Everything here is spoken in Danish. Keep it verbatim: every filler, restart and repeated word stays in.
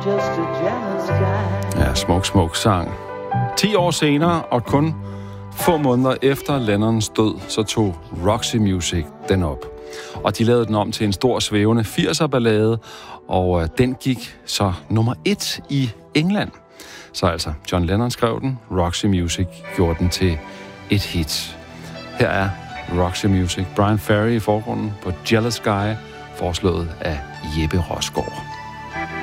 just a jealous guy. Ja, smuk, smuk sang. Ti år senere, og kun få måneder efter Lennons død, så tog Roxy Music den op. Og de lavede den om til en stor svævende firser-ballade, og øh, den gik så nummer et i England. Så altså, John Lennon skrev den, Roxy Music gjorde den til et hit. Her er Roxy Music, Brian Ferry i forgrunden på Jealous Guy, foreslået af Jeppe Rosgaard.